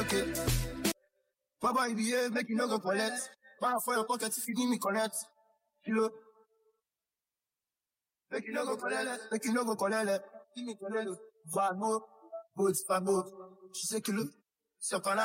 okay. Baba, if you behave, make you no go collect. Bow for your pocket if you give me connect. Kilo. Make you no go collect. Make you no go collect. Give me collect. Vamo. Boat, vamo. She say kilo. So